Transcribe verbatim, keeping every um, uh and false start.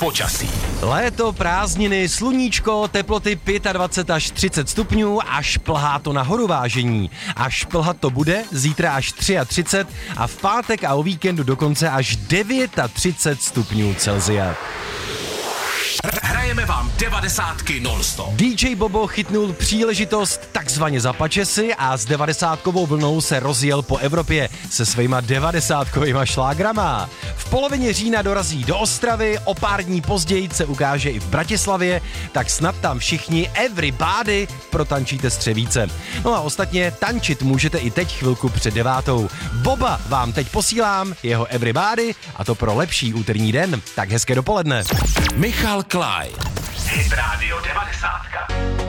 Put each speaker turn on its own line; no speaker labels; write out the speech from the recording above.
počasí.
Léto, prázdniny, sluníčko, teploty dvacet pět až třicet stupňů a šplhá to nahoru vážení. A šplhat to bude zítra až třicet tři a v pátek a o víkendu dokonce až třicet devět stupňů Celsia.
Hrajeme vám devadesátky non-stop.
D J Bobo chytnul příležitost takzvaně za pačesy a s devadesátkovou vlnou se rozjel po Evropě se svýma devadesátkovýma šlágrama. V polovině října dorazí do Ostravy, o pár dní později se ukáže i v Bratislavě, tak snad tam všichni everybody protančíte střevíce. No a ostatně tančit můžete i teď chvilku před devátou. Boba vám teď posílám, jeho everybody, a to pro lepší úterní den. Tak hezké dopoledne.
Michal Klaj. Hit Radio devadesátka.